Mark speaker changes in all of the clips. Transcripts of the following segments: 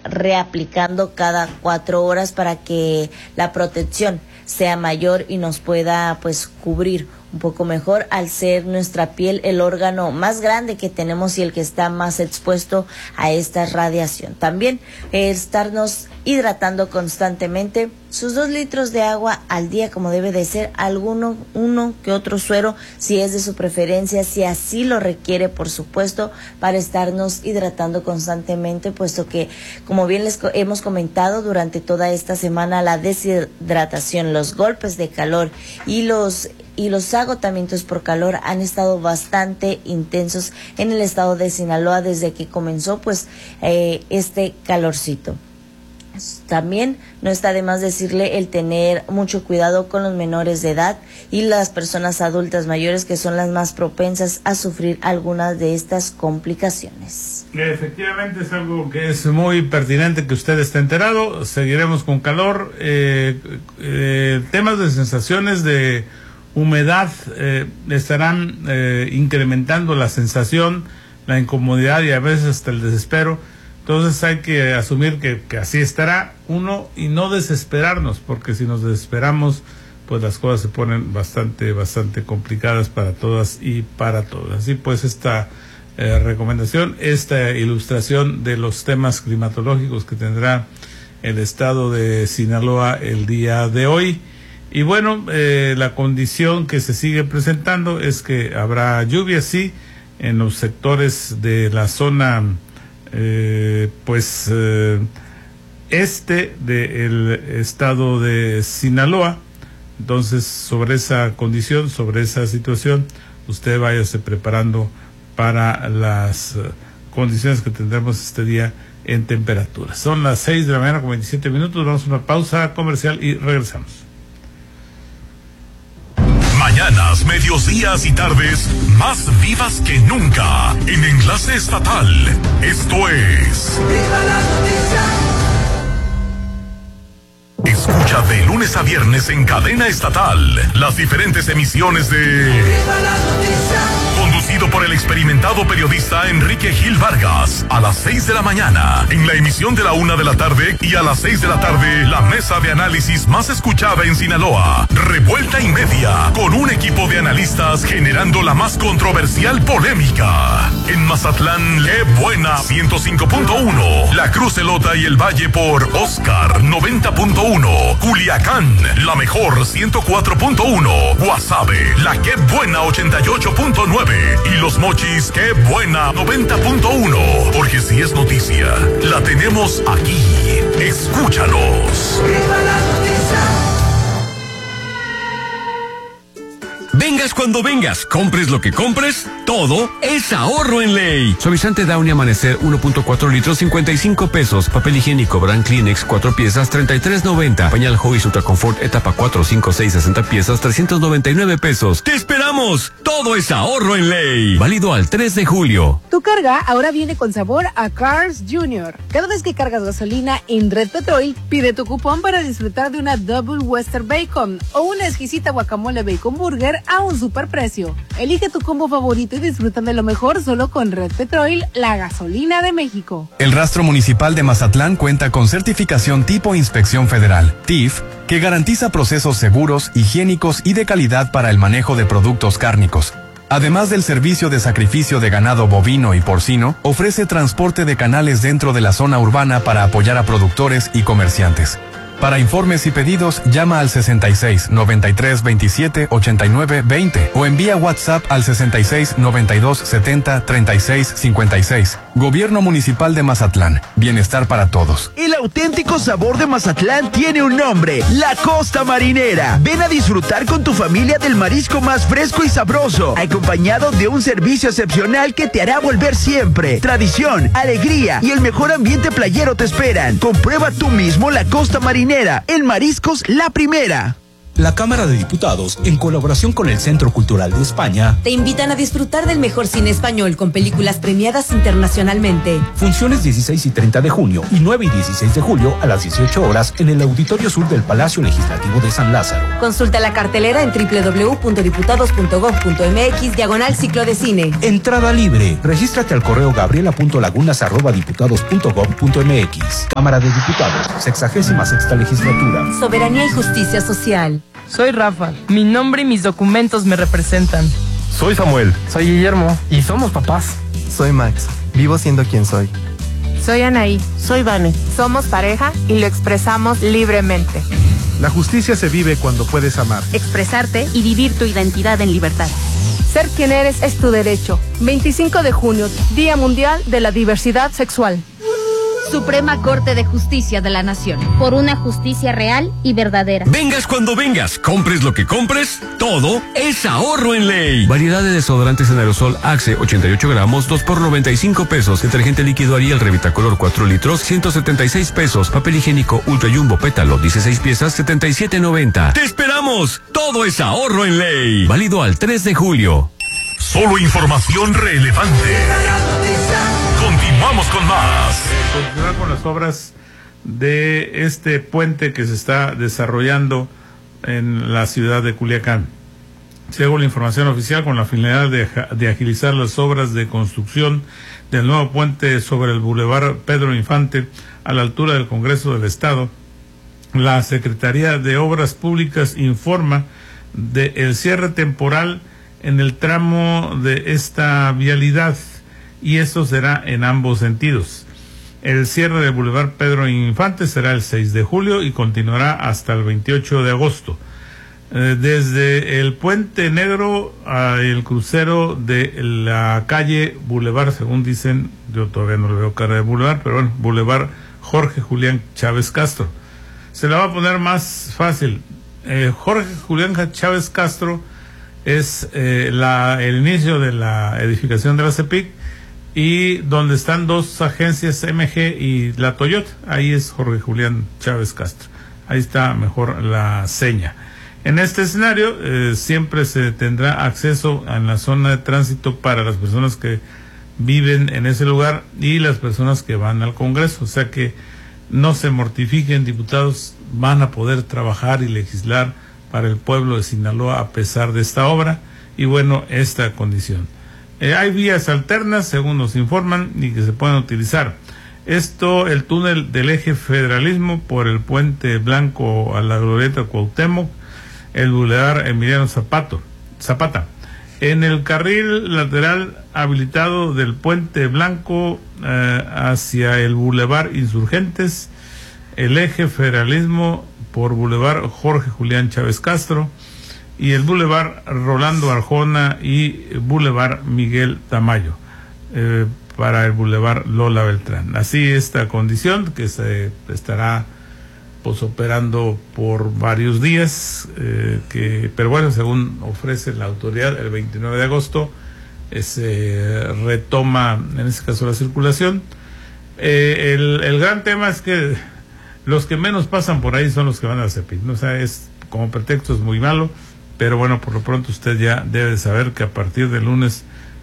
Speaker 1: reaplicando cada 4 horas para que la protección sea mayor y nos pueda pues cubrir un poco mejor, al ser nuestra piel el órgano más grande que tenemos y el que está más expuesto a esta radiación. También estarnos hidratando constantemente, sus 2 litros de agua al día como debe de ser, uno que otro suero si es de su preferencia, si así lo requiere, por supuesto, para estarnos hidratando constantemente, puesto que, como bien les hemos comentado durante toda esta semana, la deshidratación, los golpes de calor y los agotamientos por calor han estado bastante intensos en el estado de Sinaloa desde que comenzó pues este calorcito. También no está de más decirle el tener mucho cuidado con los menores de edad y las personas adultas mayores, que son las más propensas a sufrir algunas de estas complicaciones.
Speaker 2: Efectivamente es algo que es muy pertinente que usted esté enterado. Seguiremos con calor. Temas de sensaciones de humedad estarán incrementando la sensación, la incomodidad y a veces hasta el desespero. Entonces hay que asumir que así estará uno y no desesperarnos, porque si nos desesperamos, pues las cosas se ponen bastante complicadas para todas y para todos. Así pues, esta recomendación, esta ilustración de los temas climatológicos que tendrá el estado de Sinaloa el día de hoy. Y bueno, la condición que se sigue presentando es que habrá lluvia, sí, en los sectores de la zona este del estado de Sinaloa. Entonces, sobre esa condición, sobre esa situación, usted váyase preparando para las condiciones que tendremos este día en temperaturas. Son las 6 de la mañana con 27 minutos. Vamos a una pausa comercial y regresamos.
Speaker 3: Mañanas, mediodías y tardes más vivas que nunca en Enlace Estatal. Esto es ¡Viva la noticia! Escucha de lunes a viernes en cadena estatal las diferentes emisiones de ¡Viva la noticia! Conducido por el experimentado periodista Enrique Gil Vargas, a las 6 de la mañana, en la emisión de la 1 de la tarde, y a las 6 de la tarde, la mesa de análisis más escuchada en Sinaloa, Revuelta y Media, con un equipo de analistas generando la más controversial polémica. En Mazatlán, ¡qué buena! 105.1, La Cruz, Elota y el Valle por Oscar 90.1, Culiacán, la mejor 104.1, Guasave, la ¡qué buena! 88.9 y Los Mochis, ¡qué buena! 90.1, porque si es noticia, la tenemos aquí. Escúchanos. ¡Viva la noticia!
Speaker 4: Vengas cuando vengas, compres lo que compres, todo es ahorro en Ley. Suavizante Downy Amanecer 1.4 litros, 55 pesos. Papel higiénico Brand Kleenex 4 piezas, 33.90. Pañal Huggies Ultra Confort etapa 4, 5, 6, 60 piezas, 399 pesos. ¡Te esperamos! Todo es ahorro en Ley. Válido al 3 de julio.
Speaker 5: Tu carga ahora viene con sabor a Cars Jr. Cada vez que cargas gasolina en Red Petrol, pide tu cupón para disfrutar de una Double Western Bacon o una exquisita guacamole Bacon Burger a un superprecio. Elige tu combo favorito y disfruta de lo mejor solo con Red Petrol, la gasolina de México.
Speaker 6: El Rastro Municipal de Mazatlán cuenta con certificación tipo Inspección Federal, TIF, que garantiza procesos seguros, higiénicos y de calidad para el manejo de productos cárnicos. Además del servicio de sacrificio de ganado bovino y porcino, ofrece transporte de canales dentro de la zona urbana para apoyar a productores y comerciantes. Para informes y pedidos, llama al 66 93 27 89 20 o envía WhatsApp al 66 92 70 36 56. Gobierno Municipal de Mazatlán. Bienestar para todos.
Speaker 7: El auténtico sabor de Mazatlán tiene un nombre: La Costa Marinera. Ven a disfrutar con tu familia del marisco más fresco y sabroso, acompañado de un servicio excepcional que te hará volver siempre. Tradición, alegría y el mejor ambiente playero te esperan. Comprueba tú mismo La Costa Marinera. En mariscos, la primera.
Speaker 8: La Cámara de Diputados, en colaboración con el Centro Cultural de España,
Speaker 9: te invitan a disfrutar del mejor cine español con películas premiadas internacionalmente.
Speaker 8: Funciones 16 y 30 de junio y 9 y 16 de julio a las 18 horas en el Auditorio Sur del Palacio Legislativo de San Lázaro.
Speaker 9: Consulta la cartelera en www.diputados.gov.mx/ciclo de cine.
Speaker 8: Entrada libre. Regístrate al correo gabriela.lagunas@diputados.gov.mx. Cámara de Diputados, 66ª Legislatura.
Speaker 9: Soberanía y justicia social.
Speaker 10: Soy Rafa. Mi nombre y mis documentos me representan.
Speaker 11: Soy Samuel.
Speaker 10: Soy Guillermo. Y somos papás.
Speaker 12: Soy Max. Vivo siendo quien soy.
Speaker 13: Soy Anaí.
Speaker 14: Soy Vane.
Speaker 13: Somos pareja y lo expresamos libremente.
Speaker 15: La justicia se vive cuando puedes amar,
Speaker 16: expresarte y vivir tu identidad en libertad.
Speaker 5: Ser quien eres es tu derecho. 25 de junio, Día Mundial de la Diversidad Sexual.
Speaker 16: Suprema Corte de Justicia de la Nación. Por una justicia real y verdadera.
Speaker 4: Vengas cuando vengas, compres lo que compres, todo es ahorro en ley. Variedad de desodorantes en aerosol Axe, 88 gramos, 2 por 95 pesos. Detergente líquido Ariel Revitacolor 4 litros, 176 pesos. Papel higiénico Ultra Jumbo Pétalo, 16 piezas, 77.90. ¡Te esperamos! Todo es ahorro en ley. Válido al 3 de julio.
Speaker 3: Solo información relevante. Continuamos con más.
Speaker 2: Continuar con las obras de este puente que se está desarrollando en la ciudad de Culiacán. Según la información oficial, con la finalidad de agilizar las obras de construcción del nuevo puente sobre el Boulevard Pedro Infante a la altura del Congreso del Estado, la Secretaría de Obras Públicas informa del cierre temporal en el tramo de esta vialidad, y esto será en ambos sentidos. El cierre del Boulevard Pedro Infante será el 6 de julio y continuará hasta el 28 de agosto. Desde el Puente Negro al crucero de la calle Boulevard, según dicen, yo todavía no le veo cara de Boulevard, pero bueno, Boulevard Jorge Julián Chávez Castro. Se la va a poner más fácil. Jorge Julián Chávez Castro es el inicio de la edificación de la CEPIC, y donde están dos agencias, MG y la Toyota, ahí es Jorge Julián Chávez Castro. Ahí está mejor la seña. En este escenario siempre se tendrá acceso en la zona de tránsito para las personas que viven en ese lugar y las personas que van al Congreso. O sea que no se mortifiquen, diputados, van a poder trabajar y legislar para el pueblo de Sinaloa a pesar de esta obra y bueno, esta condición. Hay vías alternas, según nos informan, y que se pueden utilizar. Esto, el túnel del eje Federalismo por el Puente Blanco a la Glorieta Cuauhtémoc, el Boulevard Emiliano Zapata. En el carril lateral habilitado del Puente Blanco hacia el Boulevard Insurgentes, el eje Federalismo por Boulevard Jorge Julián Chávez Castro, y el Boulevard Rolando Arjona y Boulevard Miguel Tamayo para el Boulevard Lola Beltrán. Así esta condición que se estará pues operando por varios días, pero bueno, según ofrece la autoridad, el 29 de agosto se retoma en este caso la circulación. El gran tema es que los que menos pasan por ahí son los que van a la CEPIC, ¿no? O sea, es como pretexto, es muy malo. Pero bueno, por lo pronto usted ya debe saber que a partir del lunes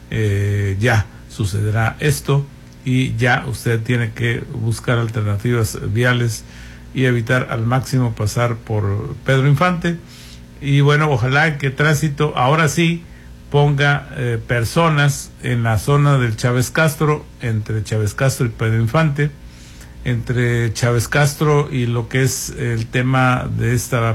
Speaker 2: ya sucederá esto y ya usted tiene que buscar alternativas viales y evitar al máximo pasar por Pedro Infante. Y bueno, ojalá que tránsito ahora sí ponga personas en la zona del Chávez Castro, entre Chávez Castro y Pedro Infante, entre Chávez Castro y lo que es el tema de esta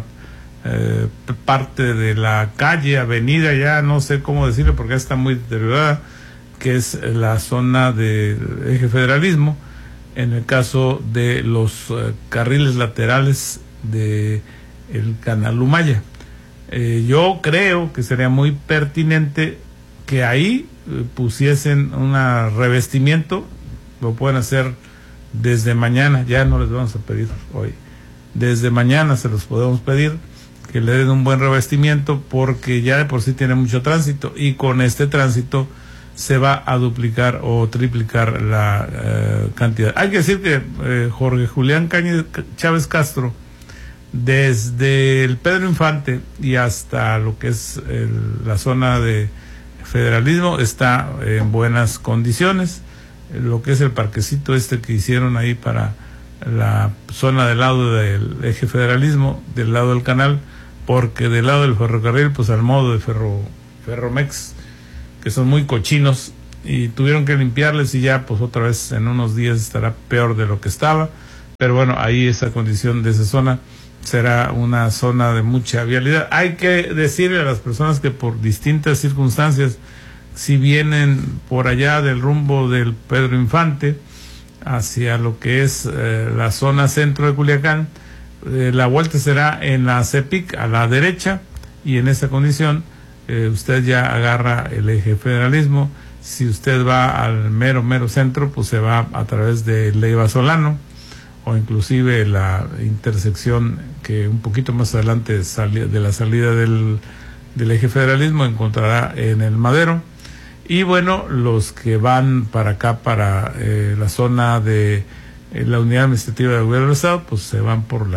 Speaker 2: parte de la calle, avenida, ya no sé cómo decirlo porque ya está muy deteriorada, que es la zona de eje Federalismo, en el caso de los carriles laterales de el Canal Humaya. Yo creo que sería muy pertinente que ahí pusiesen un revestimiento, lo pueden hacer desde mañana, ya no les vamos a pedir hoy, desde mañana se los podemos pedir, que le den un buen revestimiento porque ya de por sí tiene mucho tránsito y con este tránsito se va a duplicar o triplicar la cantidad. Hay que decir que Jorge Julián Chávez Castro Desde el Pedro Infante y hasta lo que es la zona de Federalismo está en buenas condiciones. Lo que es el parquecito que hicieron ahí para la zona del lado del eje Federalismo, del lado del canal, porque del lado del ferrocarril, pues al modo de Ferromex, que son muy cochinos, y tuvieron que limpiarles, y ya pues otra vez en unos días estará peor de lo que estaba. Pero bueno, ahí esa condición de esa zona será una zona de mucha vialidad. Hay que decirle a las personas que por distintas circunstancias, si vienen por allá del rumbo del Pedro Infante hacia lo que es la zona centro de Culiacán, la vuelta será en la CEPIC a la derecha, y en esa condición usted ya agarra el eje Federalismo. Si usted va al mero centro, pues se va a través de Leiva Solano, o inclusive la intersección que un poquito más adelante de la salida del eje Federalismo encontrará en el Madero. Y bueno, los que van para acá, para la zona de la unidad administrativa del gobierno del estado, pues se van por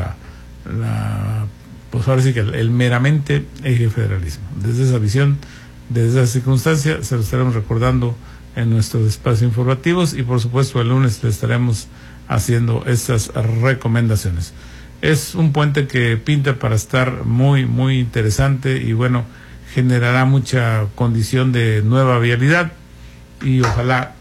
Speaker 2: pues ahora sí que el meramente eje Federalismo. Desde esa visión, desde esa circunstancia, se lo estaremos recordando en nuestros espacios informativos, y por supuesto el lunes le estaremos haciendo estas recomendaciones. Es un puente que pinta para estar muy interesante, y bueno, generará mucha condición de nueva vialidad, y ojalá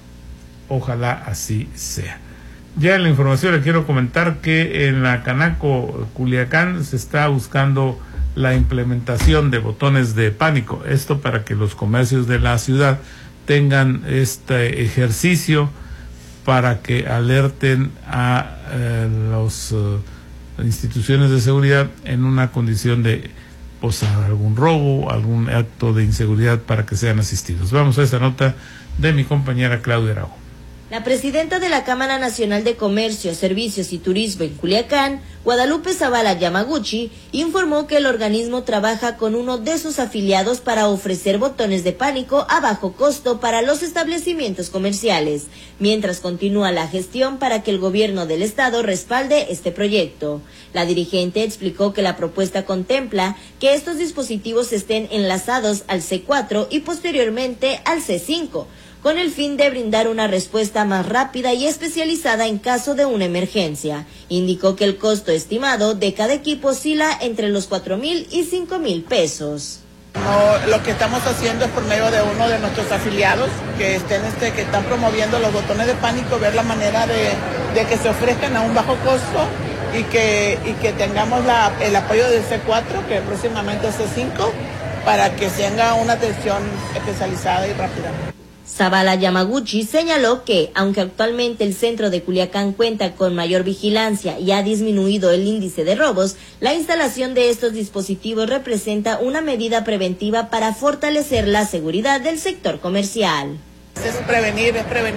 Speaker 2: así sea. Ya en la información le quiero comentar que en la Canaco Culiacán se está buscando la implementación de botones de pánico, esto para que los comercios de la ciudad tengan este ejercicio para que alerten a las instituciones de seguridad en una condición de algún robo, algún acto de inseguridad, para que sean asistidos. Vamos a esta nota de mi compañera Claudia Araujo.
Speaker 1: La presidenta de la Cámara Nacional de Comercio, Servicios y Turismo en Culiacán, Guadalupe Zavala Yamaguchi, informó que el organismo trabaja con uno de sus afiliados para ofrecer botones de pánico a bajo costo para los establecimientos comerciales, mientras continúa la gestión para que el gobierno del estado respalde este proyecto. La dirigente explicó que la propuesta contempla que estos dispositivos estén enlazados al C4 y posteriormente al C5, con el fin de brindar una respuesta más rápida y especializada en caso de una emergencia. Indicó que el costo estimado de cada equipo oscila entre los 4,000 y 5,000 pesos.
Speaker 11: Lo que estamos haciendo es por medio de uno de nuestros afiliados que están promoviendo los botones de pánico, ver la manera de que se ofrezcan a un bajo costo y que tengamos el apoyo del C4, que próximamente es C5, para que se haga una atención especializada y rápida.
Speaker 1: Zavala Yamaguchi señaló que, aunque actualmente el centro de Culiacán cuenta con mayor vigilancia y ha disminuido el índice de robos, la instalación de estos dispositivos representa una medida preventiva para fortalecer la seguridad del sector comercial.
Speaker 11: Es prevenir,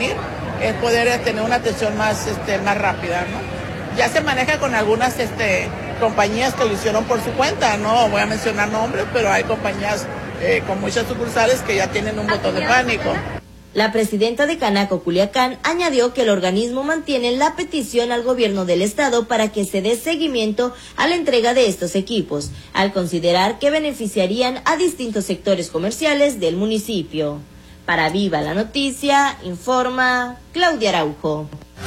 Speaker 11: es poder tener una atención más rápida, ¿no? Ya se maneja con algunas compañías que lo hicieron por su cuenta, no voy a mencionar nombres, pero hay compañías con muchas sucursales que ya tienen un botón de pánico.
Speaker 1: La presidenta de Canaco Culiacán añadió que el organismo mantiene la petición al gobierno del estado para que se dé seguimiento a la entrega de estos equipos, al considerar que beneficiarían a distintos sectores comerciales del municipio. Para Viva la Noticia, informa Claudia Araujo.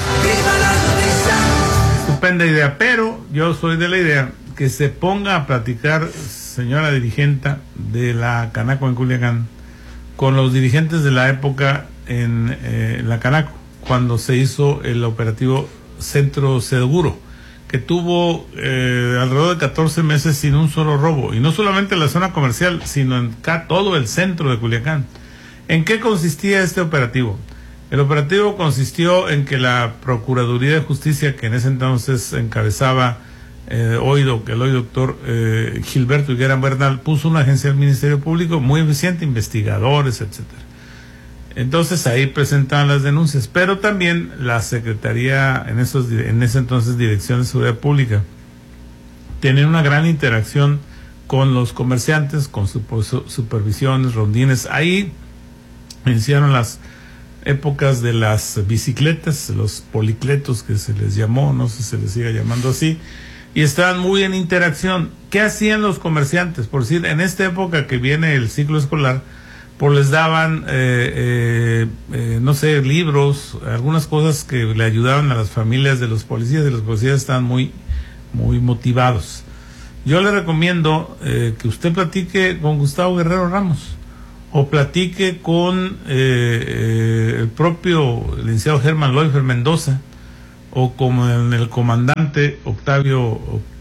Speaker 2: Estupenda idea, pero yo soy de la idea que se ponga a platicar, señora dirigente de la Canaco en Culiacán, con los dirigentes de la época en la Canaco, cuando se hizo el operativo Centro Seguro, que tuvo alrededor de 14 meses sin un solo robo, y no solamente en la zona comercial, sino en todo el centro de Culiacán. ¿En qué consistía este operativo? El operativo consistió en que la Procuraduría de Justicia, que en ese entonces encabezaba el hoy doctor Gilberto Higuera Bernal, puso una agencia del Ministerio Público muy eficiente, investigadores, etcétera. Entonces ahí presentaban las denuncias, pero también la Secretaría, en ese entonces Dirección de Seguridad Pública, tenía una gran interacción con los comerciantes, con supervisiones, rondines. Ahí iniciaron las épocas de las bicicletas, los policletos que se les llamó, no sé si se les siga llamando así, y estaban muy en interacción. ¿Qué hacían los comerciantes? Por decir, en esta época que viene el ciclo escolar, pues les daban, no sé, libros, algunas cosas que le ayudaban a las familias de los policías, y los policías estaban muy motivados. Yo le recomiendo que usted platique con Gustavo Guerrero Ramos, o platique con el propio licenciado Germán Loifer Mendoza, o con el comandante Octavio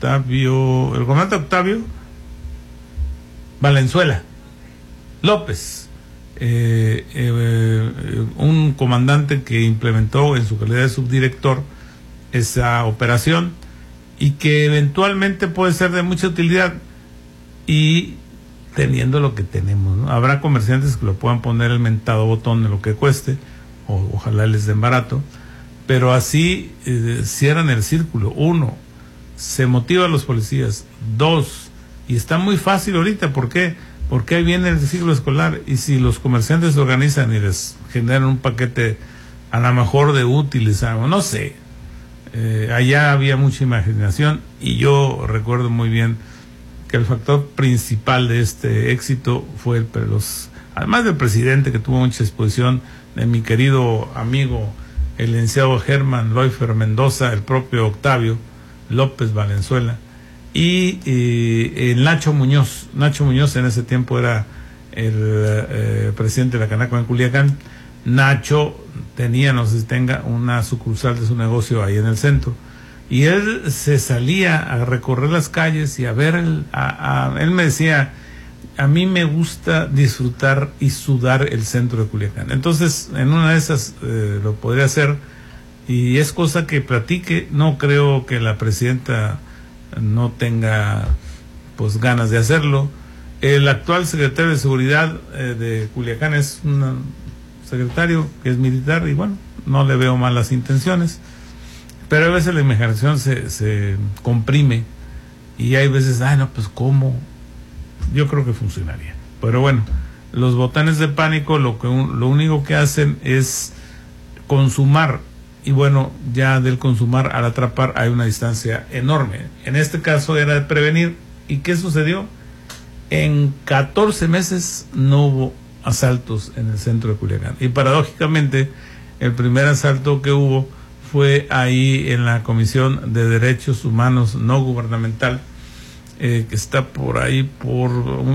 Speaker 2: Valenzuela López, un comandante que implementó en su calidad de subdirector esa operación y que eventualmente puede ser de mucha utilidad, y teniendo lo que tenemos, ¿no? Habrá comerciantes que lo puedan poner el mentado botón de lo que cueste, o ojalá les den barato, pero así cierran el círculo. 1, se motiva a los policías. 2, y está muy fácil ahorita, ¿por qué? Porque ahí viene el ciclo escolar, y si los comerciantes se organizan y les generan un paquete a lo mejor de útiles, no sé, allá había mucha imaginación, y yo recuerdo muy bien que el factor principal de este éxito fue además del presidente, que tuvo mucha exposición, de mi querido amigo el licenciado Germán Loifer Mendoza, el propio Octavio López Valenzuela, y el Nacho Muñoz. Nacho Muñoz en ese tiempo era el presidente de la Canaco en Culiacán. Nacho tenía, no sé si tenga, una sucursal de su negocio ahí en el centro, y él se salía a recorrer las calles y a ver, él me decía, a mí me gusta disfrutar y sudar el centro de Culiacán. Entonces, en una de esas lo podría hacer, y es cosa que platique. No creo que la presidenta no tenga pues ganas de hacerlo. El actual secretario de Seguridad de Culiacán es un secretario que es militar, y bueno, no le veo malas intenciones, pero a veces la imaginación se comprime, y hay veces, no, pues ¿cómo? Yo creo que funcionaría. Pero bueno, los botones de pánico lo único que hacen es consumar, y bueno, ya del consumar al atrapar hay una distancia enorme. En este caso era de prevenir. ¿Y qué sucedió? En 14 meses no hubo asaltos en el centro de Culiacán, y paradójicamente el primer asalto que hubo fue ahí en la Comisión de Derechos Humanos No Gubernamental, que está por ahí, por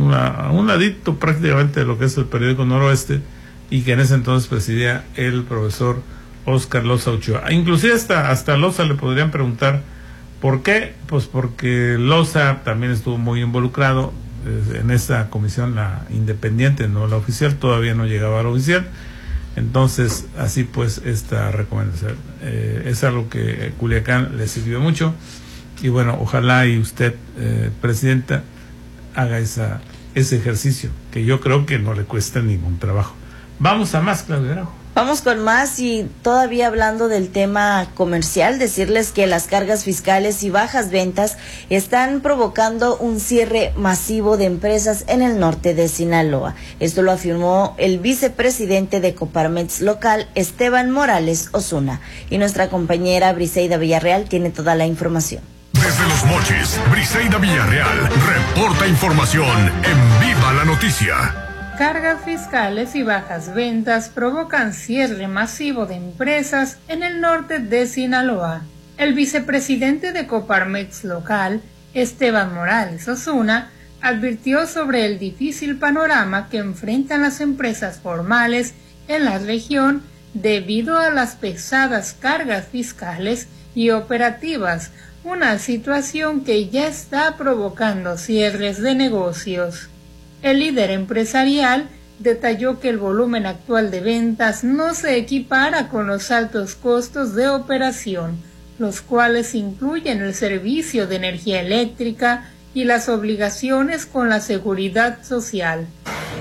Speaker 2: un ladito prácticamente de lo que es el periódico Noroeste, y que en ese entonces presidía el profesor Óscar Loza Ochoa. Inclusive hasta Loza le podrían preguntar ¿por qué? Pues porque Loza también estuvo muy involucrado en esa comisión, la independiente, no la oficial, todavía no llegaba a la oficial. Entonces, así pues, esta recomendación es algo que Culiacán le sirvió mucho, y bueno, ojalá y usted, presidenta, haga ese ejercicio, que yo creo que no le cuesta ningún trabajo. Vamos a más, Claudia Araujo.
Speaker 1: Vamos con más, y todavía hablando del tema comercial, decirles que las cargas fiscales y bajas ventas están provocando un cierre masivo de empresas en el norte de Sinaloa. Esto lo afirmó el vicepresidente de Coparmex local, Esteban Morales Osuna, y nuestra compañera Briseida Villarreal tiene toda la información.
Speaker 3: Desde Los Mochis, Briseida Villarreal reporta información en Viva la Noticia.
Speaker 14: Cargas fiscales y bajas ventas provocan cierre masivo de empresas en el norte de Sinaloa. El vicepresidente de Coparmex local, Esteban Morales Osuna, advirtió sobre el difícil panorama que enfrentan las empresas formales en la región debido a las pesadas cargas fiscales y operativas, una situación que ya está provocando cierres de negocios. El líder empresarial detalló que el volumen actual de ventas no se equipara con los altos costos de operación, los cuales incluyen el servicio de energía eléctrica y las obligaciones con la seguridad social.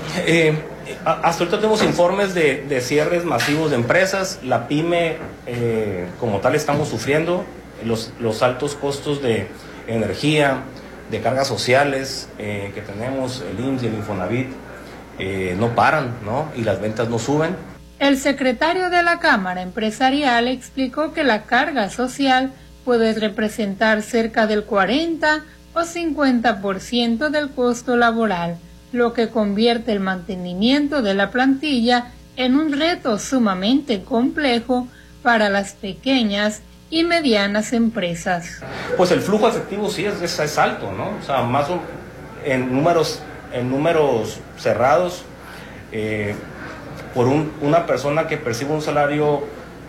Speaker 17: Hasta ahorita tenemos informes de cierres masivos de empresas. La pyme como tal estamos sufriendo los altos costos de energía, de cargas sociales que tenemos, el IMSS y el Infonavit no paran, ¿no? Y las ventas no suben.
Speaker 14: El secretario de la Cámara Empresarial explicó que la carga social puede representar cerca del 40 o 50% del costo laboral, lo que convierte el mantenimiento de la plantilla en un reto sumamente complejo para las pequeñas y medianas empresas.
Speaker 17: Pues el flujo efectivo sí es alto, ¿no? O sea, más en números cerrados, por una persona que percibe un salario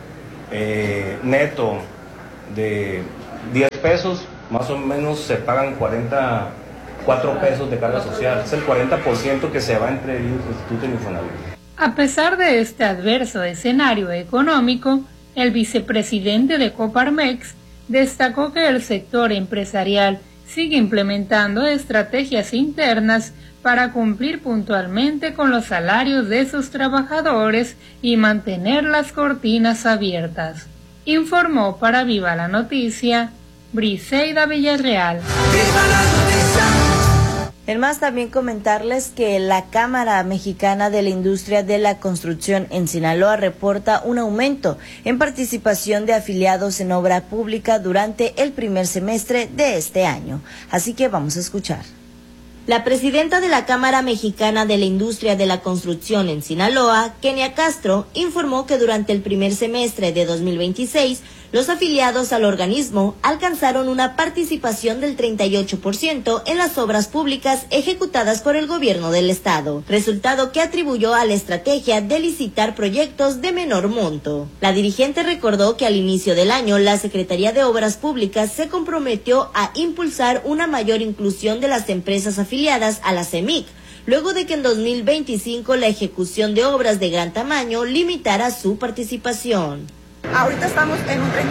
Speaker 17: neto de 10 pesos, más o menos se pagan 44 pesos de carga social. Es el 40% que se va entre el Instituto y Infonavit.
Speaker 14: A pesar de este adverso escenario económico, el vicepresidente de Coparmex destacó que el sector empresarial sigue implementando estrategias internas para cumplir puntualmente con los salarios de sus trabajadores y mantener las cortinas abiertas. Informó para Viva la Noticia, Briseida Villarreal. ¡Viva la
Speaker 1: noticia! En más, también comentarles que la Cámara Mexicana de la Industria de la Construcción en Sinaloa reporta un aumento en participación de afiliados en obra pública durante el primer semestre de este año. Así que vamos a escuchar. La presidenta de la Cámara Mexicana de la Industria de la Construcción en Sinaloa, Kenia Castro, informó que durante el primer semestre de 2026, los afiliados al organismo alcanzaron una participación del 38% en las obras públicas ejecutadas por el gobierno del estado, resultado que atribuyó a la estrategia de licitar proyectos de menor monto. La dirigente recordó que al inicio del año la Secretaría de Obras Públicas se comprometió a impulsar una mayor inclusión de las empresas afiliadas a la CEMIC, luego de que en 2025 la ejecución de obras de gran tamaño limitara su participación.
Speaker 18: Ahorita estamos en un 38%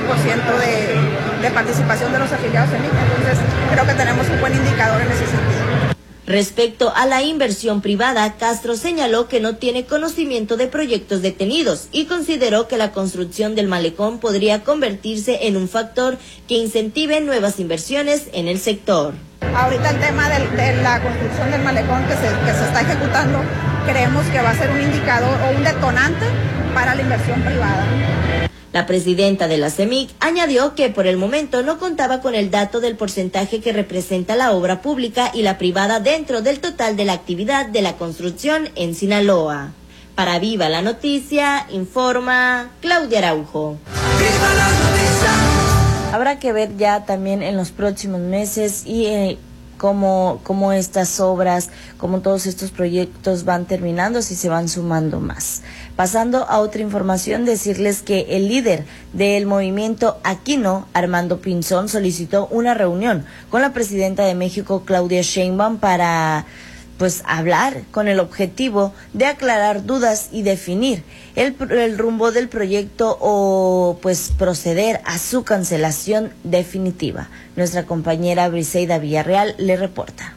Speaker 18: de participación de los afiliados en MIC, entonces creo que tenemos un buen indicador en ese sentido.
Speaker 1: Respecto a la inversión privada, Castro señaló que no tiene conocimiento de proyectos detenidos y consideró que la construcción del malecón podría convertirse en un factor que incentive nuevas inversiones en el sector.
Speaker 18: Ahorita el tema de la construcción del malecón que se está ejecutando, creemos que va a ser un indicador o un detonante para la inversión privada.
Speaker 1: La presidenta de la CEMIC añadió que por el momento no contaba con el dato del porcentaje que representa la obra pública y la privada dentro del total de la actividad de la construcción en Sinaloa. Para Viva la Noticia, informa Claudia Araujo. ¡Viva la noticia! Habrá que ver ya también en los próximos meses y cómo estas obras, cómo todos estos proyectos van terminando, si se van sumando más. Pasando a otra información, decirles que el líder del movimiento Aquí No, Armando Pinzón, solicitó una reunión con la presidenta de México, Claudia Sheinbaum, para hablar con el objetivo de aclarar dudas y definir el rumbo del proyecto o proceder a su cancelación definitiva. Nuestra compañera Briseida Villarreal le reporta.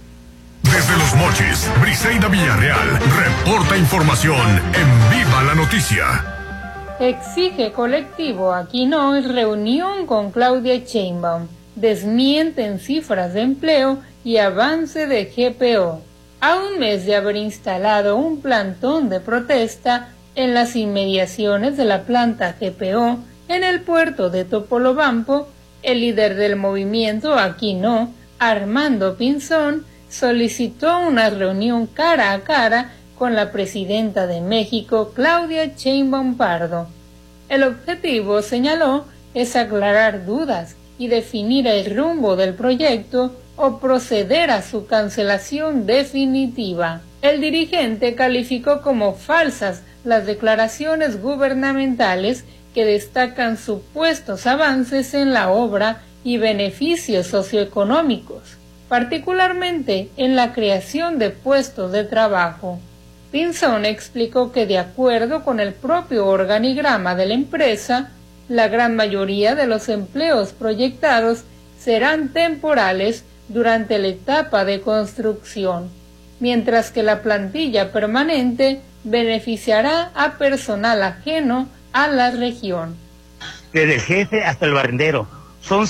Speaker 3: Desde Los Mochis, Briseida Villarreal reporta información en Viva la Noticia.
Speaker 14: Exige colectivo Aquí No reunión con Claudia Sheinbaum. Desmienten cifras de empleo y avance de GPO. A un mes de haber instalado un plantón de protesta en las inmediaciones de la planta GPO en el puerto de Topolobampo, el líder del movimiento Aquí No, Armando Pinzón, solicitó una reunión cara a cara con la presidenta de México, Claudia Sheinbaum Pardo. El objetivo, señaló, es aclarar dudas y definir el rumbo del proyecto o proceder a su cancelación definitiva. El dirigente calificó como falsas las declaraciones gubernamentales que destacan supuestos avances en la obra y beneficios socioeconómicos, particularmente en la creación de puestos de trabajo. Pinzón explicó que de acuerdo con el propio organigrama de la empresa, la gran mayoría de los empleos proyectados serán temporales durante la etapa de construcción, mientras que la plantilla permanente beneficiará a personal ajeno a la región.
Speaker 19: Desde el jefe hasta el barrendero. Son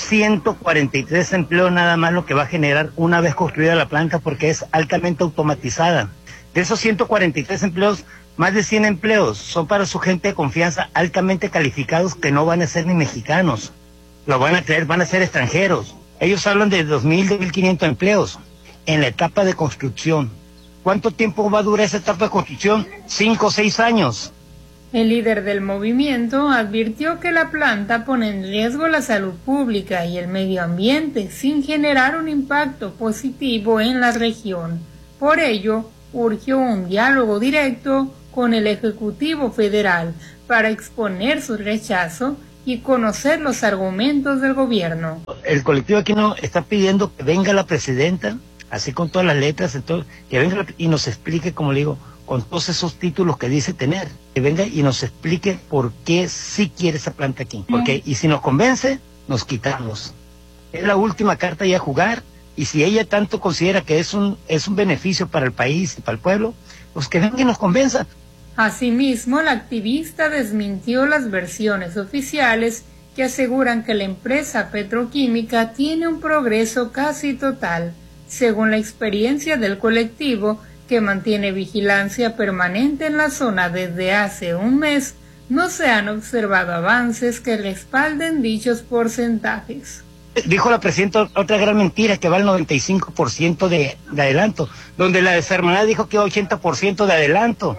Speaker 19: 143 empleos nada más lo que va a generar una vez construida la planta porque es altamente automatizada. De esos 143 empleos, más de 100 empleos son para su gente de confianza altamente calificados que no van a ser ni mexicanos. lo van a traer, van a ser extranjeros. Ellos hablan de 2.000, 2.500 empleos en la etapa de construcción. ¿Cuánto tiempo va a durar esa etapa de construcción? 5 o 6 años.
Speaker 14: El líder del movimiento advirtió que la planta pone en riesgo la salud pública y el medio ambiente sin generar un impacto positivo en la región. Por ello, urgió un diálogo directo con el Ejecutivo Federal para exponer su rechazo y conocer los argumentos del gobierno.
Speaker 19: El colectivo aquí no está pidiendo que venga la presidenta, así con todas las letras, entonces, que venga y nos explique, como le digo, con todos esos títulos que dice tener, que venga y nos explique por qué sí quiere esa planta aquí. Porque, y si nos convence, nos quitamos. Es la última carta ya a jugar, y si ella tanto considera que es un beneficio para el país y para el pueblo, pues que venga y nos convenza.
Speaker 14: Asimismo, la activista desmintió las versiones oficiales que aseguran que la empresa petroquímica tiene un progreso casi total. Según la experiencia del colectivo, que mantiene vigilancia permanente en la zona desde hace un mes, no se han observado avances que respalden dichos porcentajes.
Speaker 19: Dijo la presidenta otra gran mentira, que va al 95% de adelanto, donde la desarmonada dijo que 80% de adelanto.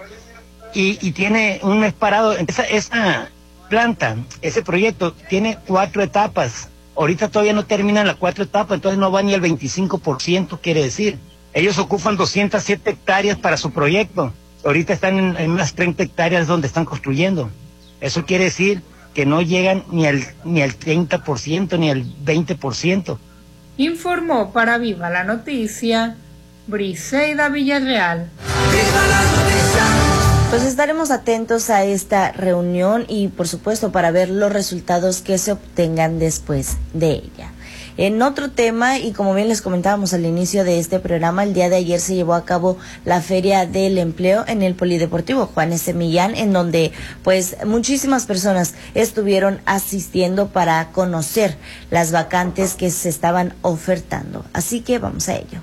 Speaker 19: Y tiene un mes parado. Esa planta, ese proyecto, tiene 4 etapas. Ahorita todavía no terminan las 4 etapas, entonces no va ni al 25%, quiere decir. Ellos ocupan 207 hectáreas para su proyecto. Ahorita están en unas 30 hectáreas donde están construyendo. Eso quiere decir que no llegan ni al 30%, ni al 20%.
Speaker 14: Informó para Viva la Noticia, Briseida Villarreal.
Speaker 1: ¡Viva la noticia! Pues estaremos atentos a esta reunión y por supuesto para ver los resultados que se obtengan después de ella. En otro tema, y como bien les comentábamos al inicio de este programa, el día de ayer se llevó a cabo la Feria del Empleo en el Polideportivo Juan S. Millán, en donde pues muchísimas personas estuvieron asistiendo para conocer las vacantes que se estaban ofertando. Así que vamos a ello.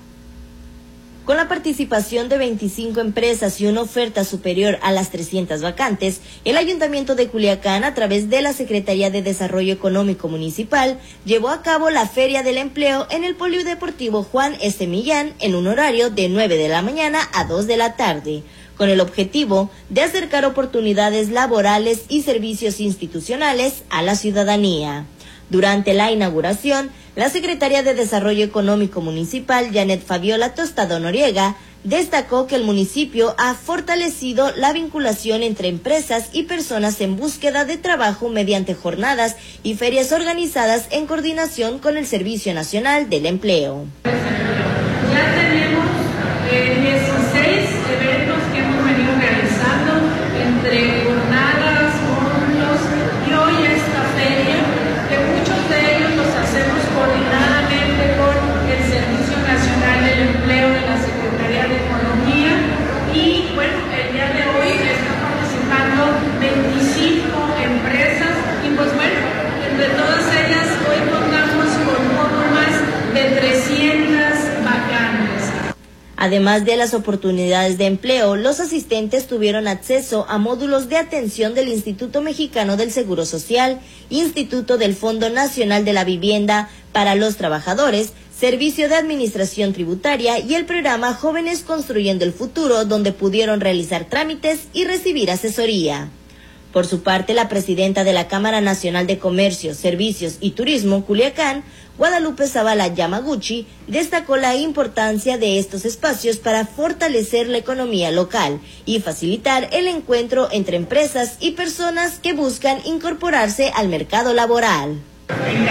Speaker 1: Con la participación de 25 empresas y una oferta superior a las 300 vacantes, el Ayuntamiento de Culiacán, a través de la Secretaría de Desarrollo Económico Municipal, llevó a cabo la Feria del Empleo en el Polideportivo Juan S. Millán en un horario de 9 de la mañana a 2 de la tarde, con el objetivo de acercar oportunidades laborales y servicios institucionales a la ciudadanía. Durante la inauguración, la Secretaria de Desarrollo Económico Municipal, Janet Fabiola Tostado Noriega, destacó que el municipio ha fortalecido la vinculación entre empresas y personas en búsqueda de trabajo mediante jornadas y ferias organizadas en coordinación con el Servicio Nacional del Empleo.
Speaker 20: Ya tenemos 16 eventos que hemos venido realizando entre jornadas, módulos y hoy esta feria, que muchos de ellos los hacemos coordinadamente con el Servicio Nacional del Empleo de la Secretaría de Economía y bueno, el día de hoy están participando 25 empresas y pues bueno, entre todas ellas hoy contamos con poco más de 300 vacantes.
Speaker 1: Además de las oportunidades de empleo, los asistentes tuvieron acceso a módulos de atención del Instituto Mexicano del Seguro Social, Instituto del Fondo Nacional de la Vivienda para los Trabajadores, Servicio de Administración Tributaria y el programa Jóvenes Construyendo el Futuro, donde pudieron realizar trámites y recibir asesoría. Por su parte, la presidenta de la Cámara Nacional de Comercio, Servicios y Turismo, Culiacán, Guadalupe Zavala Yamaguchi, destacó la importancia de estos espacios para fortalecer la economía local y facilitar el encuentro entre empresas y personas que buscan incorporarse al mercado laboral.
Speaker 11: En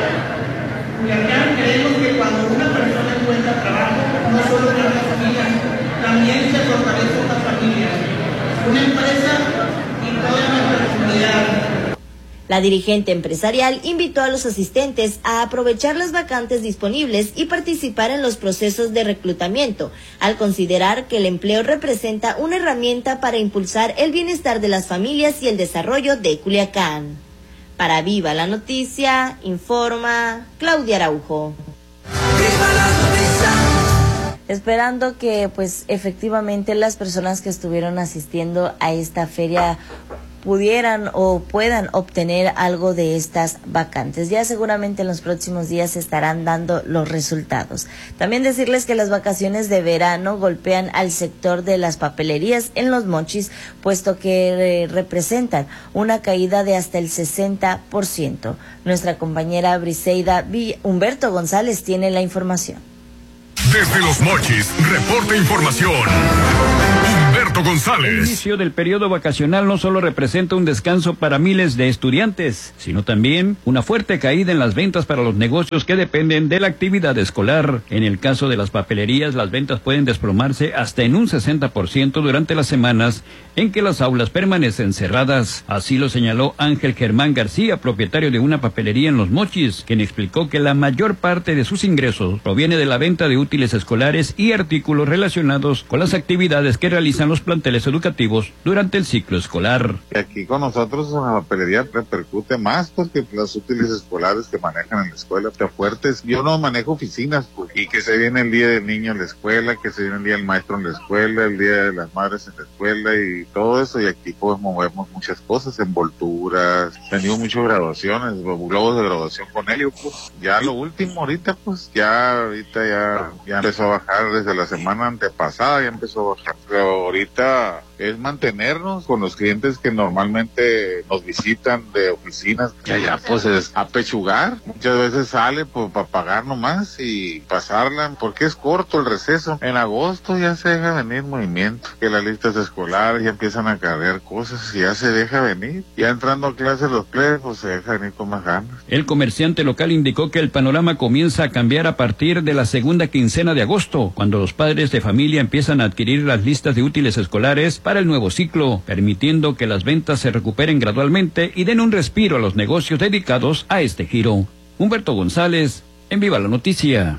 Speaker 11: Culiacán creemos que cuando una persona encuentra trabajo, no solo para la familia, también se fortalece la familia, una empresa y toda nuestra comunidad.
Speaker 1: La dirigente empresarial invitó a los asistentes a aprovechar las vacantes disponibles y participar en los procesos de reclutamiento, al considerar que el empleo representa una herramienta para impulsar el bienestar de las familias y el desarrollo de Culiacán. Para Viva la Noticia, informa Claudia Araujo. ¡Viva la noticia! Esperando que pues efectivamente las personas que estuvieron asistiendo a esta feria pudieran o puedan obtener algo de estas vacantes. Ya seguramente en los próximos días se estarán dando los resultados. También decirles que las vacaciones de verano golpean al sector de las papelerías en Los Mochis, puesto que representan una caída de hasta el 60%. Nuestra compañera Briseida Humberto González tiene la información.
Speaker 3: Desde Los Mochis, reporta información. Humberto González.
Speaker 21: El inicio del periodo vacacional no solo representa un descanso para miles de estudiantes, sino también una fuerte caída en las ventas para los negocios que dependen de la actividad escolar. En el caso de las papelerías, las ventas pueden desplomarse hasta en un 60% durante las semanas en que las aulas permanecen cerradas. Así lo señaló Ángel Germán García, propietario de una papelería en Los Mochis, quien explicó que la mayor parte de sus ingresos proviene de la venta de útiles escolares y artículos relacionados con las actividades que realizan los planteles educativos durante el ciclo escolar.
Speaker 22: Aquí con nosotros en la papelería repercute más porque los útiles escolares que manejan en la escuela están fuertes. Yo no manejo oficinas, pues, y que se viene el día del niño en la escuela, que se viene el día del maestro en la escuela, el día de las madres en la escuela y todo eso, y aquí pues movemos muchas cosas, envolturas, tenemos muchas graduaciones, globos de graduación con helio, pues. Ya lo último ahorita, pues ya empezó a bajar desde la semana antepasada, ya empezó a bajar, pero ahorita es mantenernos con los clientes que normalmente nos visitan de oficinas, que allá pues es apechugar, muchas veces sale pues para pagar nomás y pasarla, porque es corto el receso. En agosto ya se deja venir movimiento, que las listas escolares ya empiezan a cargar cosas y ya se deja venir, ya entrando a clases los plebes pues se deja venir con más ganas.
Speaker 21: El comerciante local indicó que el panorama comienza a cambiar a partir de la segunda quincena de agosto, cuando los padres de familia empiezan a adquirir las listas de útiles escolares para el nuevo ciclo, permitiendo que las ventas se recuperen gradualmente y den un respiro a los negocios dedicados a este giro. Humberto González, en Viva la Noticia.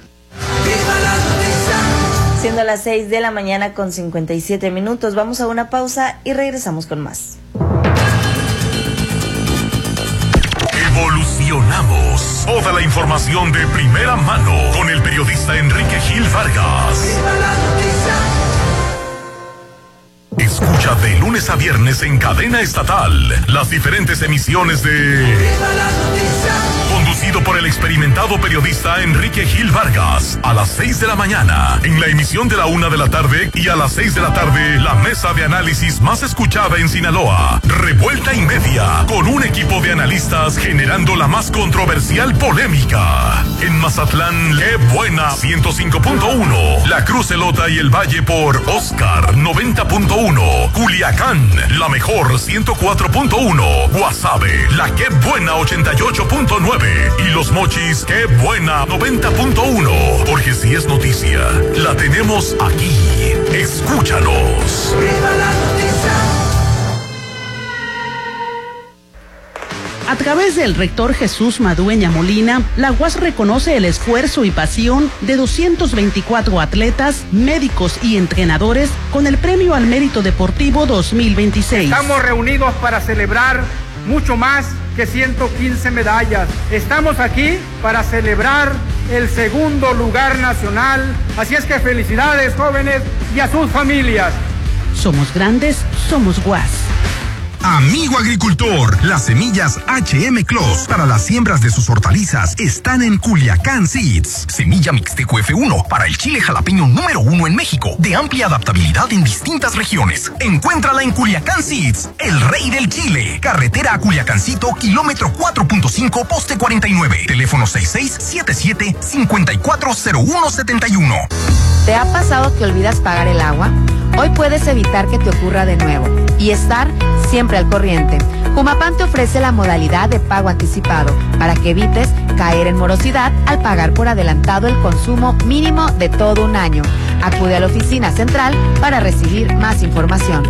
Speaker 1: Siendo las 6 de la mañana con 57 minutos, vamos a una pausa y regresamos con más.
Speaker 3: Evolucionamos. Toda la información de primera mano con el periodista Enrique Gil Vargas. Escucha de lunes a viernes en cadena estatal las diferentes emisiones de Conducido por el experimentado periodista Enrique Gil Vargas, a las 6 de la mañana, en la emisión de la 1 de la tarde, y a las 6 de la tarde, la mesa de análisis más escuchada en Sinaloa, Revuelta y Media, con un equipo de analistas generando la más controversial polémica. En Mazatlán, Qué Buena 105.1, La Cruz, Elota y el Valle por Oscar 90.1, Culiacán, La Mejor 104.1, Guasave, La Qué Buena 88.9 y Los Mochis, Qué Buena 90.1, porque si es noticia, la tenemos aquí. Escúchanos. ¡Viva la noticia!
Speaker 23: A través del rector Jesús Madueña Molina, la UAS reconoce el esfuerzo y pasión de 224 atletas, médicos y entrenadores con el Premio al Mérito Deportivo 2026.
Speaker 24: Estamos reunidos para celebrar mucho más que 115 medallas. Estamos aquí para celebrar el segundo lugar nacional. Así es que felicidades, jóvenes, y a sus familias.
Speaker 23: Somos grandes, somos UAS.
Speaker 3: Amigo agricultor, las semillas HM Clos para las siembras de sus hortalizas están en Culiacán Seeds. Semilla Mixteco F1 para el chile jalapeño número 1 en México, de amplia adaptabilidad en distintas regiones. Encuéntrala en Culiacán Seeds, el rey del chile. Carretera a Culiacancito, kilómetro 4.5, poste 49. Teléfono 6677-540171.
Speaker 25: ¿Te ha pasado que olvidas pagar el agua? Hoy puedes evitar que te ocurra de nuevo y estar siempre al corriente. Jumapam te ofrece la modalidad de pago anticipado para que evites caer en morosidad al pagar por adelantado el consumo mínimo de todo un año. Acude a la oficina central para recibir más información.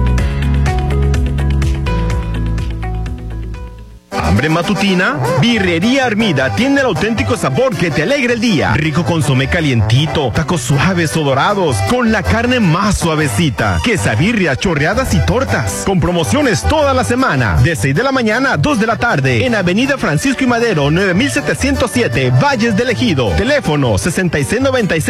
Speaker 26: ¿Hambre matutina? Birrería Armida tiene el auténtico sabor que te alegra el día. Rico consomé calientito, tacos suaves o dorados, con la carne más suavecita, quesabirrias, chorreadas y tortas. Con promociones toda la semana, de 6 de la mañana a 2 de la tarde, en Avenida Francisco y Madero, 9707, Valles del Ejido. Teléfono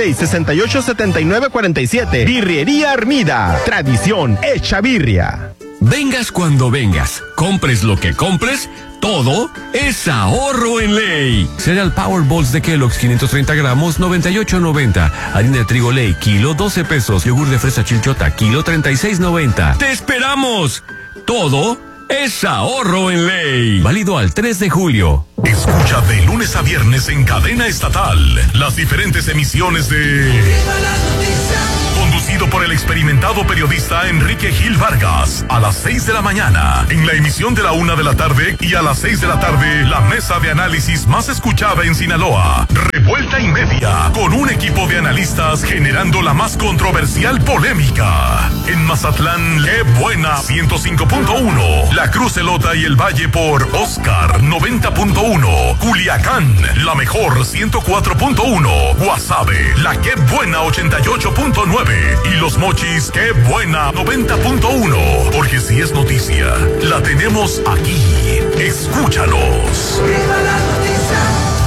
Speaker 26: 6696-687947. Birrería Armida, tradición hecha birria.
Speaker 4: Vengas cuando vengas, compres lo que compres, todo es ahorro en ley. Cereal Power Balls de Kellogg's 530 gramos, 98.90. Harina de trigo Ley, kilo, 12 pesos. Yogur de fresa Chilchota, kilo, 36.90. ¡Te esperamos! Todo es ahorro en ley. Válido al 3 de julio.
Speaker 3: Escucha de lunes a viernes en cadena estatal las diferentes emisiones de... Conducido por el experimentado periodista Enrique Gil Vargas, a las 6 de la mañana, en la emisión de la 1 de la tarde, y a las 6 de la tarde, la mesa de análisis más escuchada en Sinaloa, Revuelta y Media, con un equipo de analistas generando la más controversial polémica. En Mazatlán, qué buena 105.1, La Cruz, Elota y el Valle por Oscar 90.1, Culiacán, la mejor 104.1, Guasave, la qué buena 88.9 y Los Mochis, qué buena 90.1, porque si es noticia, la tenemos aquí. Escúchanos. ¡Viva la noticia!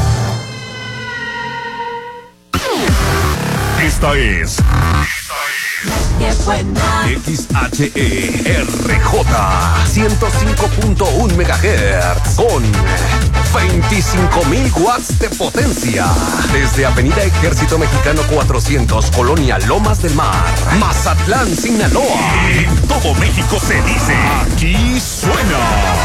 Speaker 3: Esta es
Speaker 6: XHERJ 105.1 MHz con 25,000 watts de potencia. Desde Avenida Ejército Mexicano 400, Colonia Lomas del Mar, Mazatlán, Sinaloa.
Speaker 3: En todo México se dice, aquí suena.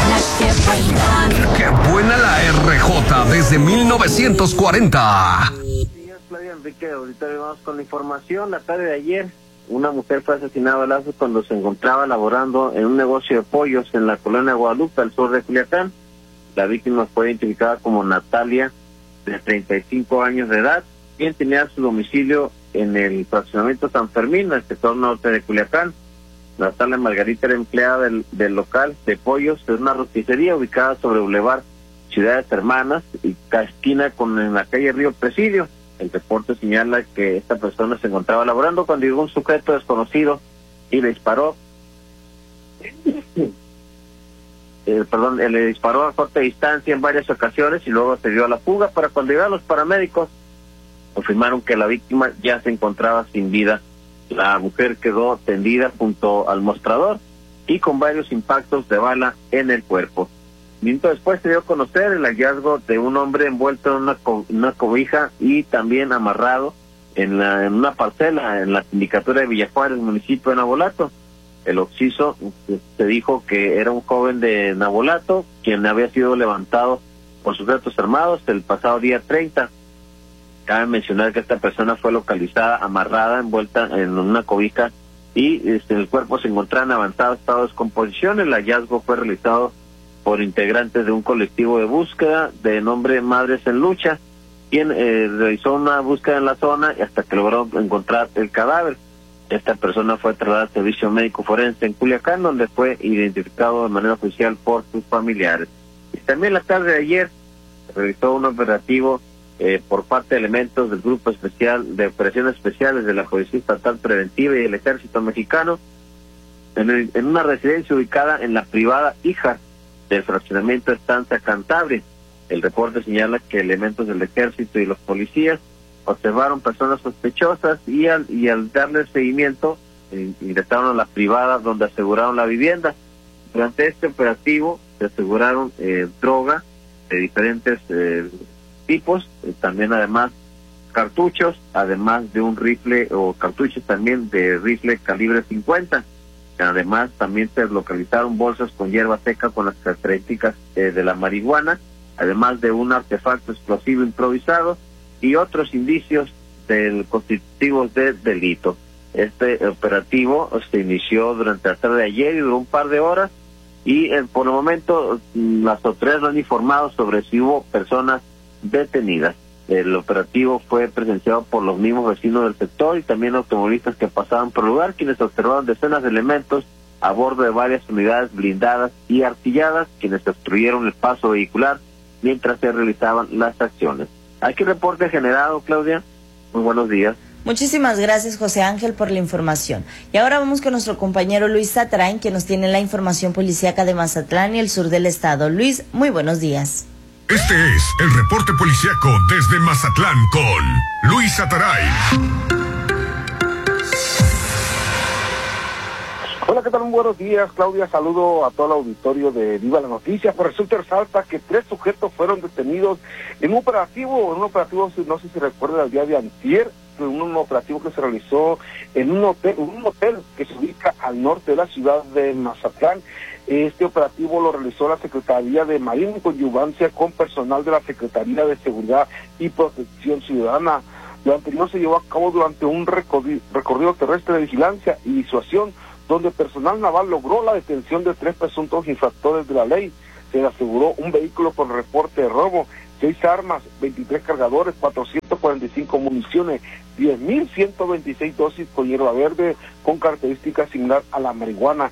Speaker 6: ¡Qué buena la RJ desde 1940!
Speaker 7: Claudia Enrique, ahorita vamos con la información. La tarde de ayer, una mujer fue asesinada a balazos cuando se encontraba laborando en un negocio de pollos en la colonia Guadalupe, al sur de Culiacán. La víctima fue identificada como Natalia, de 35 años de edad, quien tenía su domicilio en el fraccionamiento San Fermín, en el sector norte de Culiacán. Natalia Margarita era empleada del local de pollos de una roticería ubicada sobre Boulevard Ciudades Hermanas y esquina en la calle Río Presidio. El reporte señala que esta persona se encontraba laborando cuando llegó un sujeto desconocido y le disparó. Le disparó a corta distancia en varias ocasiones y luego se dio a la fuga. Para cuando llegaron los paramédicos, confirmaron que la víctima ya se encontraba sin vida. La mujer quedó tendida junto al mostrador y con varios impactos de bala en el cuerpo. Minutos después se dio a conocer el hallazgo de un hombre envuelto en una cobija y también amarrado en una parcela en la sindicatura de Villajuárez, el municipio de Navolato. El occiso se dijo que era un joven de Navolato quien había sido levantado por sujetos armados el pasado día 30. Cabe mencionar que esta persona fue localizada amarrada, envuelta en una cobija y el cuerpo se encontraba en avanzado estado de descomposición. El hallazgo fue realizado por integrantes de un colectivo de búsqueda de nombre Madres en Lucha, quien realizó una búsqueda en la zona hasta que logró encontrar el cadáver. Esta persona fue trasladada al servicio médico forense en Culiacán, donde fue identificado de manera oficial por sus familiares. Y también la tarde de ayer se realizó un operativo por parte de elementos del Grupo Especial de Operaciones Especiales de la Policía Estatal Preventiva y del Ejército Mexicano en una residencia ubicada en la privada Híjar del fraccionamiento Estancia Cantabria. El reporte señala que elementos del ejército y los policías observaron personas sospechosas y al darle seguimiento ingresaron a la privada donde aseguraron la vivienda. Durante este operativo se aseguraron droga de diferentes tipos, también además cartuchos, además de un rifle o cartuchos también de rifle calibre 50. Además, también se localizaron bolsas con hierba seca con las características de la marihuana, además de un artefacto explosivo improvisado y otros indicios constitutivos de delito. Este operativo se inició durante la tarde de ayer y duró un par de horas y por el momento las autoridades no han informado sobre si hubo personas detenidas. El operativo fue presenciado por los mismos vecinos del sector y también automovilistas que pasaban por el lugar, quienes observaron decenas de elementos a bordo de varias unidades blindadas y artilladas, quienes obstruyeron el paso vehicular mientras se realizaban las acciones. Aquí reporte generado, Claudia. Muy buenos días.
Speaker 1: Muchísimas gracias, José Ángel, por la información. Y ahora vamos con nuestro compañero Luis Satrain, que nos tiene la información policíaca de Mazatlán y el sur del estado. Luis, muy buenos días.
Speaker 3: Este es el reporte policíaco desde Mazatlán con Luis Ataray.
Speaker 8: Hola, ¿qué tal? Muy buenos días, Claudia. Saludo a todo el auditorio de Viva la Noticia. Pues resulta y resalta que 3 sujetos fueron detenidos en un operativo, no sé si recuerdan, el día de antier, un operativo que se realizó en un hotel que se ubica al norte de la ciudad de Mazatlán. Este operativo lo realizó la Secretaría de Marina en conjugancia con personal de la Secretaría de Seguridad y Protección Ciudadana. Lo anterior se llevó a cabo durante un recorrido terrestre de vigilancia y disuasión, donde personal naval logró la detención de 3 presuntos infractores de la ley. Se le aseguró un vehículo con reporte de robo, 6 armas, 23 cargadores, 445 municiones, 10.126 dosis con hierba verde con características similar a la marihuana,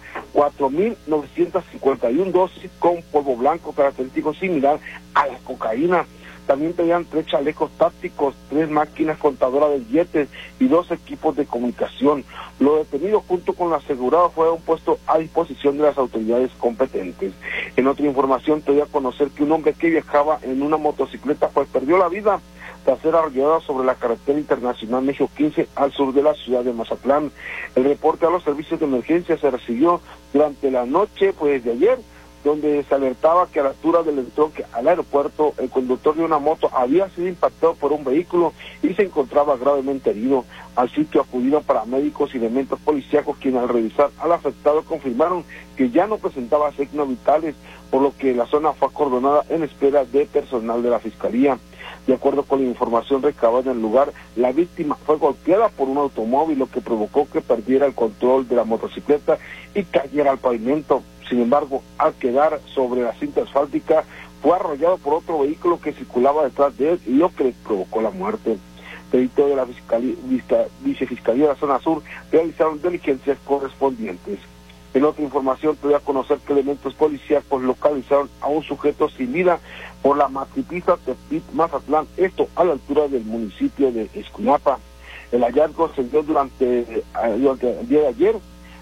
Speaker 8: 4.951 dosis con polvo blanco característico similar a la cocaína. También tenían 3 chalecos tácticos, 3 máquinas contadoras de billetes y 2 equipos de comunicación. Lo detenido junto con lo asegurado fueron puestos a disposición de las autoridades competentes. En otra información te doy a conocer que un hombre que viajaba en una motocicleta pues perdió la vida tras ser arrollado sobre la carretera internacional México 15 al sur de la ciudad de Mazatlán. El reporte a los servicios de emergencia se recibió durante la noche pues de ayer, donde se alertaba que a la altura del entronque al aeropuerto, el conductor de una moto había sido impactado por un vehículo y se encontraba gravemente herido. Al sitio acudieron paramédicos y elementos policíacos, quienes al revisar al afectado confirmaron que ya no presentaba signos vitales, por lo que la zona fue acordonada en espera de personal de la Fiscalía. De acuerdo con la información recabada en el lugar, la víctima fue golpeada por un automóvil, lo que provocó que perdiera el control de la motocicleta y cayera al pavimento. Sin embargo, al quedar sobre la cinta asfáltica, fue arrollado por otro vehículo que circulaba detrás de él, lo que le provocó la muerte. Perito de la Vicefiscalía de la Zona Sur realizaron diligencias correspondientes. En otra información, te doy a conocer que elementos policíacos localizaron a un sujeto sin vida por la matripista Tepit-Mazatlán, esto a la altura del municipio de Escuinapa. El hallazgo se dio durante el día de ayer,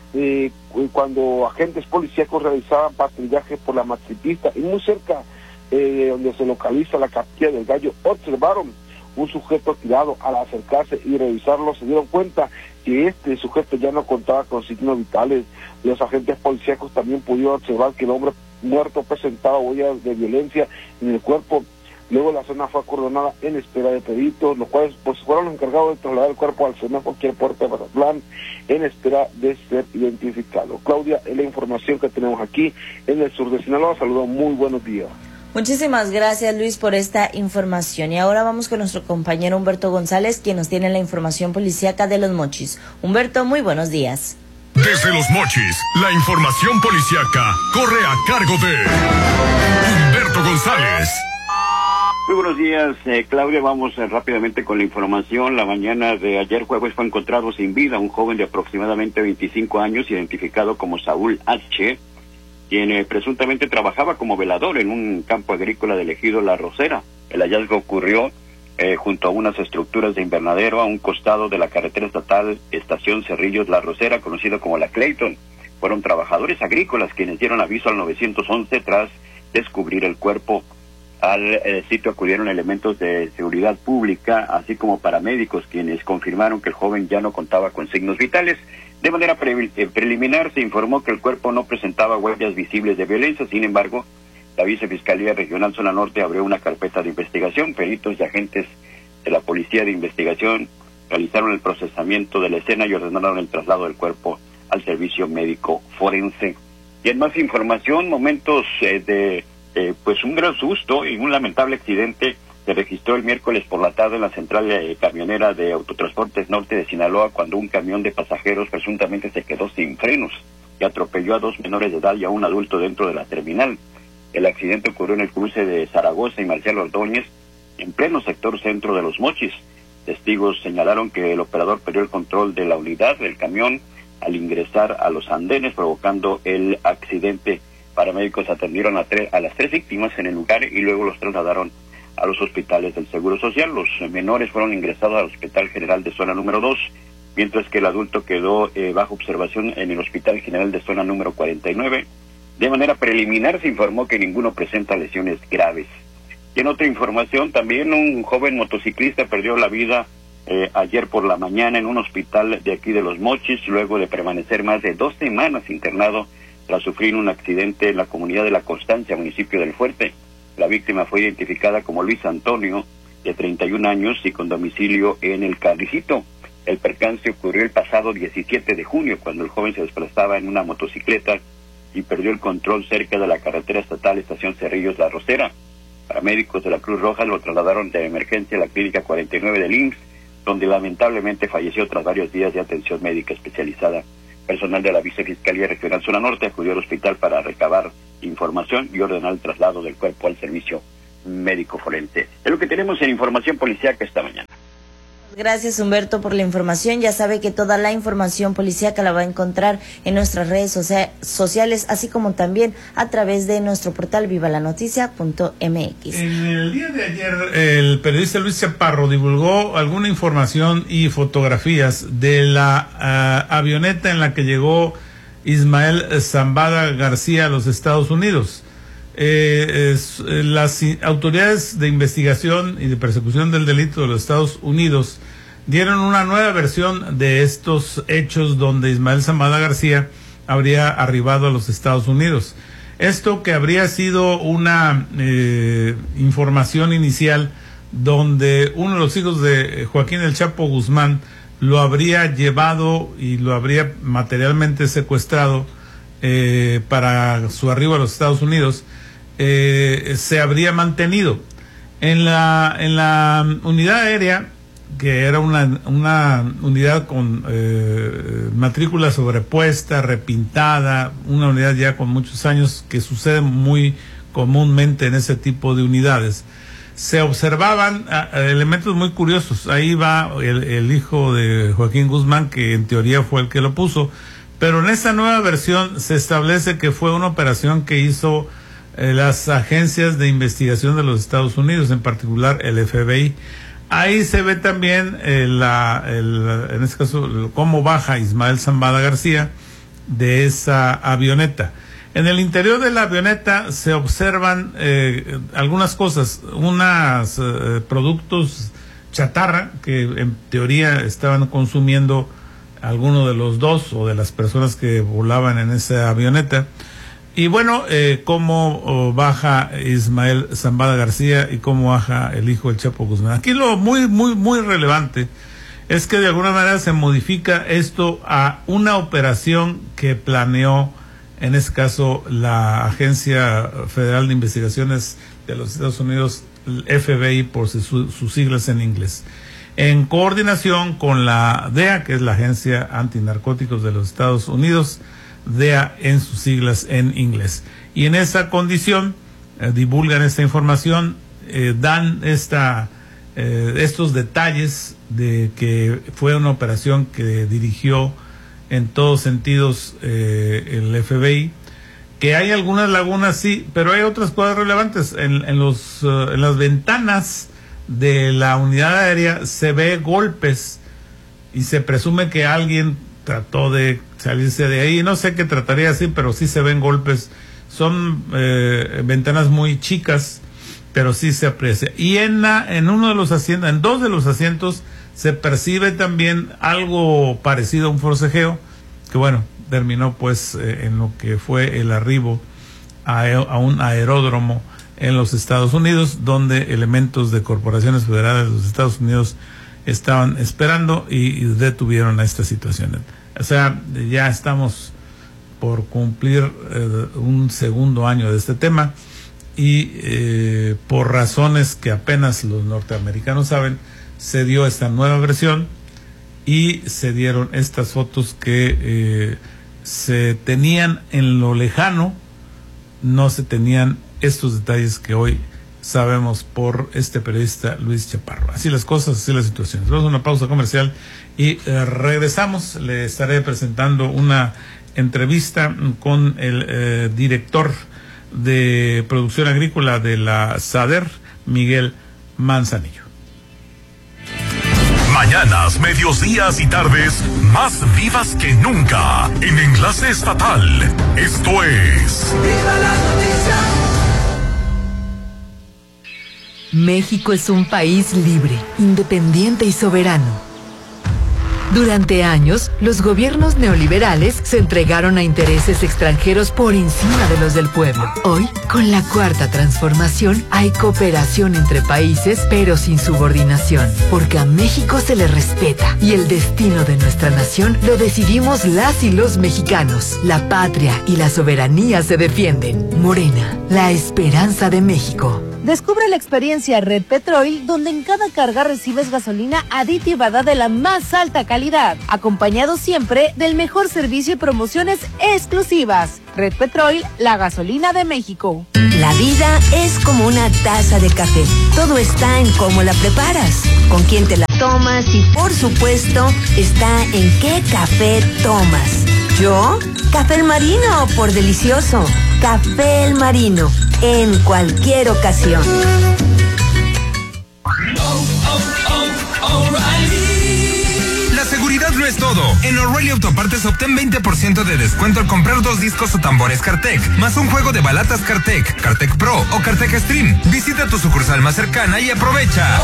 Speaker 8: cuando agentes policíacos realizaban patrullaje por la matripista y muy cerca donde se localiza la Capilla del Gallo, observaron un sujeto tirado. Al acercarse y revisarlo se dieron cuenta que este sujeto ya no contaba con signos vitales. Los agentes policíacos también pudieron observar que el hombre muerto presentaba huellas de violencia en el cuerpo. Luego la zona fue acordonada en espera de peritos, los cuales pues fueron los encargados de trasladar el cuerpo al cualquier puerto de Mazatlán en espera de ser identificado. Claudia, es la información que tenemos aquí en el sur de Sinaloa. Saludos, muy buenos días.
Speaker 1: Muchísimas gracias, Luis, por esta información. Y ahora vamos con nuestro compañero Humberto González, quien nos tiene la información policíaca de Los Mochis. Humberto, muy buenos días.
Speaker 3: Desde Los Mochis, la información policíaca corre a cargo de Humberto González.
Speaker 9: Muy buenos días, Claudia. Vamos rápidamente con la información. La mañana de ayer jueves fue encontrado sin vida un joven de aproximadamente 25 años, identificado como Saúl H., quien presuntamente trabajaba como velador en un campo agrícola del ejido La Rosera. El hallazgo ocurrió junto a unas estructuras de invernadero a un costado de la carretera estatal Estación Cerrillos La Rosera, conocido como la Clayton. Fueron trabajadores agrícolas quienes dieron aviso al 911 tras descubrir el cuerpo. Al sitio acudieron elementos de seguridad pública, así como paramédicos, quienes confirmaron que el joven ya no contaba con signos vitales. De manera preliminar se informó que el cuerpo no presentaba huellas visibles de violencia. Sin embargo, la Vicefiscalía Regional Zona Norte abrió una carpeta de investigación. Peritos y agentes de la Policía de Investigación realizaron el procesamiento de la escena y ordenaron el traslado del cuerpo al servicio médico forense. Y en más información, momentos pues un gran susto y un lamentable accidente se registró el miércoles por la tarde en la central camionera de Autotransportes Norte de Sinaloa, cuando un camión de pasajeros presuntamente se quedó sin frenos y atropelló a 2 menores de edad y a un adulto dentro de la terminal. El accidente ocurrió en el cruce de Zaragoza y Marcial Ordóñez, en pleno sector centro de Los Mochis. Testigos señalaron que el operador perdió el control de la unidad del camión al ingresar a los andenes, provocando el accidente. Paramédicos atendieron a las 3 víctimas en el lugar y luego los trasladaron a los hospitales del Seguro Social. Los menores fueron ingresados al Hospital General de Zona número 2, mientras que el adulto quedó bajo observación en el Hospital General de Zona número 49. De manera preliminar se informó que ninguno presenta lesiones graves. Y en otra información, también un joven motociclista perdió la vida ayer por la mañana en un hospital de aquí de Los Mochis, luego de permanecer más de 2 semanas internado tras sufrir un accidente en la comunidad de La Constancia, municipio del Fuerte. La víctima fue identificada como Luis Antonio, de 31 años y con domicilio en El Carricito. El percance ocurrió el pasado 17 de junio, cuando el joven se desplazaba en una motocicleta y perdió el control cerca de la carretera estatal Estación Cerrillos-La Rosera. Paramédicos de la Cruz Roja lo trasladaron de emergencia a la clínica 49 del IMSS, donde lamentablemente falleció tras varios días de atención médica especializada. Personal de la Vicefiscalía Regional Zona Norte acudió al hospital para recabar información y ordenar el traslado del cuerpo al servicio médico forense. Es lo que tenemos en información policíaca esta mañana.
Speaker 1: Gracias, Humberto, por la información. Ya sabe que toda la información policíaca la va a encontrar en nuestras redes sociales, así como también a través de nuestro portal vivalanoticia.mx.
Speaker 2: En el día de ayer, el periodista Luis Chaparro divulgó alguna información y fotografías de la avioneta en la que llegó Ismael Zambada García a los Estados Unidos. Las autoridades de investigación y de persecución del delito de los Estados Unidos dieron una nueva versión de estos hechos donde Ismael Zambada García habría arribado a los Estados Unidos. Esto que habría sido una información inicial donde uno de los hijos de Joaquín El Chapo Guzmán lo habría llevado y lo habría materialmente secuestrado para su arribo a los Estados Unidos. Se habría mantenido en la unidad aérea, que era una unidad con matrícula sobrepuesta, repintada, una unidad ya con muchos años, que sucede muy comúnmente en ese tipo de unidades. Se observaban elementos muy curiosos. Ahí va el hijo de Joaquín Guzmán, que en teoría fue el que lo puso, pero en esta nueva versión se establece que fue una operación que hizo las agencias de investigación de los Estados Unidos, en particular el FBI. Ahí se ve también en este caso cómo baja Ismael Zambada García de esa avioneta. En el interior de la avioneta se observan algunas cosas, unos productos chatarra que en teoría estaban consumiendo alguno de los dos o de las personas que volaban en esa avioneta. Y bueno, cómo baja Ismael Zambada García y cómo baja el hijo del Chapo Guzmán. Aquí lo muy relevante es que de alguna manera se modifica esto a una operación que planeó, en este caso, la Agencia Federal de Investigaciones de los Estados Unidos, el FBI por sus siglas en inglés, en coordinación con la DEA, que es la Agencia Antinarcóticos de los Estados Unidos, DEA en sus siglas en inglés. Y en esa condición divulgan esta información, dan estos detalles de que fue una operación que dirigió en todos sentidos el FBI, que hay algunas lagunas, sí, pero hay otras cosas relevantes. En las ventanas de la unidad aérea se ve golpes y se presume que alguien trató de salirse de ahí. No sé qué trataría así, pero sí se ven golpes. Son ventanas muy chicas, pero sí se aprecia. Y en uno de los asientos, en dos de los asientos, se percibe también algo parecido a un forcejeo, que bueno, terminó pues en lo que fue el arribo a un aeródromo en los Estados Unidos, donde elementos de corporaciones federales de los Estados Unidos estaban esperando y detuvieron a esta situación. O sea, ya estamos por cumplir un segundo año de este tema y por razones que apenas los norteamericanos saben, se dio esta nueva versión y se dieron estas fotos que se tenían en lo lejano, no se tenían estos detalles que hoy sabemos por este periodista Luis Chaparro. Así las cosas, así las situaciones. Vamos a una pausa comercial y regresamos. Le estaré presentando una entrevista con el director de producción agrícola de la SADER, Miguel Manzanillo.
Speaker 3: Mañanas, medios días y tardes más vivas que nunca en Enlace Estatal. Esto es...
Speaker 5: ¡Viva la noticia! México es un país libre, independiente y soberano. Durante años, los gobiernos neoliberales se entregaron a intereses extranjeros por encima de los del pueblo. Hoy, con la Cuarta Transformación, hay cooperación entre países, pero sin subordinación, porque a México se le respeta y el destino de nuestra nación lo decidimos las y los mexicanos. La patria y la soberanía se defienden. Morena, la esperanza de México.
Speaker 10: Descubre la experiencia Red Petrol, donde en cada carga recibes gasolina aditivada de la más alta calidad, acompañado siempre del mejor servicio y promociones exclusivas. Red Petrol, la gasolina de México.
Speaker 12: La vida es como una taza de café. Todo está en cómo la preparas, con quién te la tomas y, por supuesto, está en qué café tomas. Yo, Café El Marino, por delicioso. Café El Marino, en cualquier ocasión.
Speaker 13: La seguridad lo es todo. En O'Reilly Autopartes obtén 20% de descuento al comprar 2 discos o tambores Cartec, más un juego de balatas Cartec, Cartec Pro o Cartec Stream. Visita tu sucursal más cercana y aprovecha.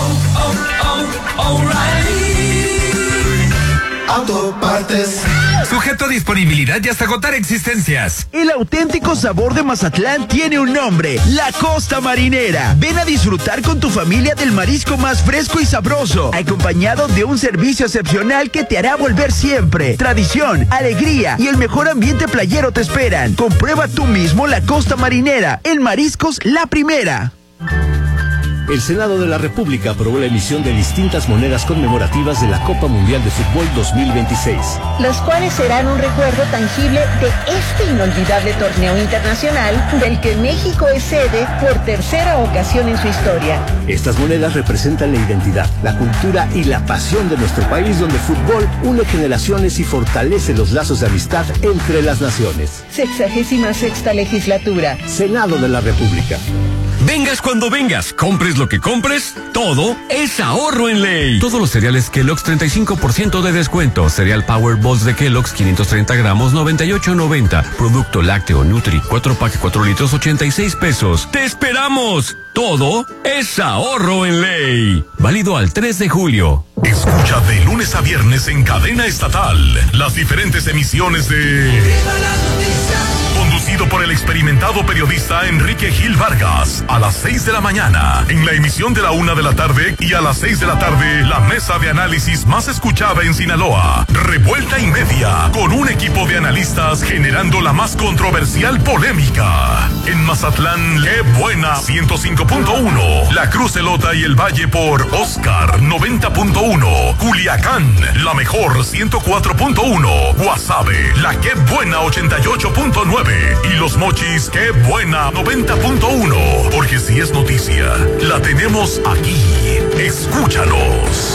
Speaker 13: Autopartes. Sujeto a disponibilidad y hasta agotar existencias.
Speaker 15: El auténtico sabor de Mazatlán tiene un nombre: La Costa Marinera. Ven a disfrutar con tu familia del marisco más fresco y sabroso, acompañado de un servicio excepcional que te hará volver siempre. Tradición, alegría y el mejor ambiente playero te esperan. Comprueba tú mismo La Costa Marinera. En mariscos, la primera.
Speaker 16: El Senado de la República aprobó la emisión de distintas monedas conmemorativas de la Copa Mundial de Fútbol 2026.
Speaker 10: Los cuales serán un recuerdo tangible de este inolvidable torneo internacional del que México es sede por tercera ocasión en su historia.
Speaker 16: Estas monedas representan la identidad, la cultura y la pasión de nuestro país, donde el fútbol une generaciones y fortalece los lazos de amistad entre las naciones.
Speaker 10: 66ª legislatura.
Speaker 16: Senado de la República.
Speaker 4: Vengas cuando vengas, compres lo que compres, todo es ahorro en ley. Todos los cereales Kellogg's 35% de descuento. Cereal Power Balls de Kellogg's 530 gramos 98.90. Producto lácteo Nutri 4 pack 4 litros 86 pesos. ¡Te esperamos! Todo es ahorro en ley. Válido al 3 de julio.
Speaker 3: Escucha de lunes a viernes en cadena estatal las diferentes emisiones de... Conducido por el experimentado periodista Enrique Gil Vargas, a las 6 de la mañana, en la emisión de la 1 de la tarde, y a las 6 de la tarde, la mesa de análisis más escuchada en Sinaloa, Revuelta y Media, con un equipo de analistas generando la más controversial polémica. En Mazatlán, qué buena 105.1, La Cruz Elota y el Valle por Oscar 90.1, Culiacán, la mejor 104.1, Guasave, la qué buena 88.9 y Los Mochis, qué buena 90.1, porque si es noticia, la tenemos aquí. Escúchanos.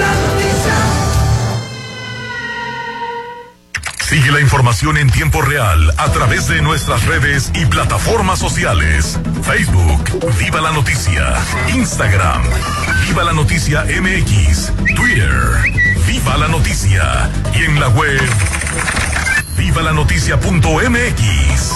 Speaker 3: Sigue la información en tiempo real a través de nuestras redes y plataformas sociales. Facebook, Viva la Noticia. Instagram, Viva la Noticia MX. Twitter, Viva la Noticia. Y en la web, vivalanoticia.mx.